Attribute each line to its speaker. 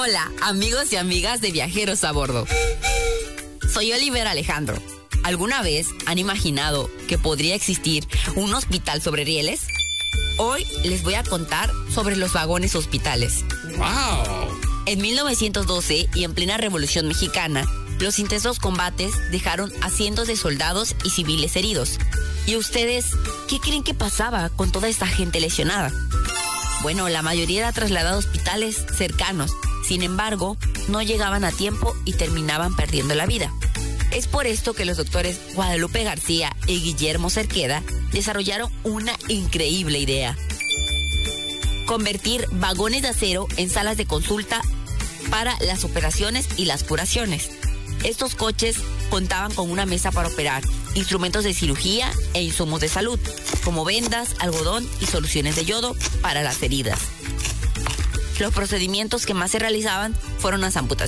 Speaker 1: Hola, amigos y amigas de Viajeros a Bordo. Soy Oliver Alejandro. ¿Alguna vez han imaginado que podría existir un hospital sobre rieles? Hoy les voy a contar sobre los vagones hospitales.
Speaker 2: ¡Wow!
Speaker 1: En 1912 y en plena Revolución Mexicana, los intensos combates dejaron a cientos de soldados y civiles heridos. ¿Y ustedes qué creen que pasaba con toda esta gente lesionada? Bueno, la mayoría era trasladada a hospitales cercanos. Sin embargo, no llegaban a tiempo y terminaban perdiendo la vida. Es por esto que los doctores Guadalupe García y Guillermo Cerqueda desarrollaron una increíble idea: convertir vagones de acero en salas de consulta para las operaciones y las curaciones. Estos coches contaban con una mesa para operar, instrumentos de cirugía e insumos de salud, como vendas, algodón y soluciones de yodo para las heridas. Los procedimientos que más se realizaban fueron las amputaciones